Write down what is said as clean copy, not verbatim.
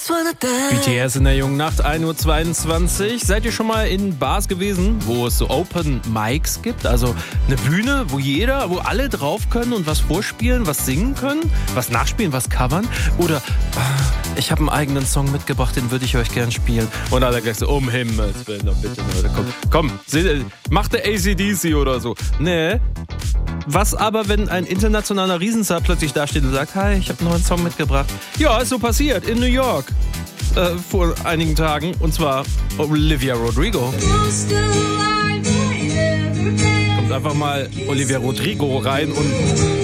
BTS in der jungen Nacht, 1:22 Uhr. Seid ihr schon mal in Bars gewesen, wo es so Open Mics gibt? Also eine Bühne, wo alle drauf können und was vorspielen, was singen können, was nachspielen, was covern? Oder ich habe einen eigenen Song mitgebracht, den würde ich euch gern spielen. Und alle gleich so, um Himmels Willen, doch bitte, Leute, komm, macht der AC/DC oder so. Nee. Was aber, wenn ein internationaler Riesenstar plötzlich dasteht und sagt, hi, ich habe einen neuen Song mitgebracht? Ja, ist so passiert in New York vor einigen Tagen, und zwar Olivia Rodrigo. Kommt einfach mal Olivia Rodrigo rein und